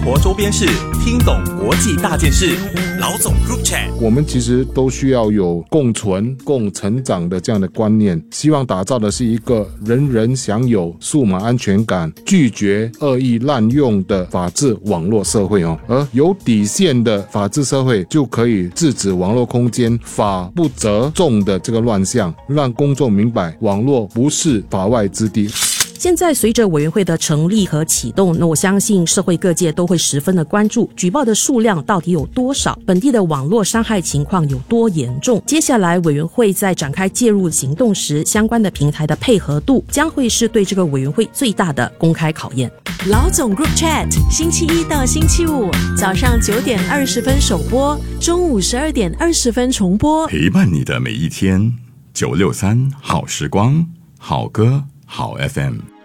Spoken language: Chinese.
活周边事，听懂国际大件事。老总 Group Chat， 我们其实都需要有共存、共成长的这样的观念，希望打造的是一个人人享有数码安全感、拒绝恶意滥用的法治网络社会而有底线的法治社会就可以制止网络空间法不责众的这个乱象，让公众明白网络不是法外之地。 现在随着委员会的成立和启动，那我相信社会各界都会十分的关注举报的数量到底有多少，本地的网络伤害情况有多严重。接下来委员会在展开介入行动时，相关的平台的配合度将会是对这个委员会最大的公开考验。 老总 Group Chat 星期一到星期五早上9点20分首播，中午12点20分重播， 陪伴你的每一天。963好时光，好歌好 FM。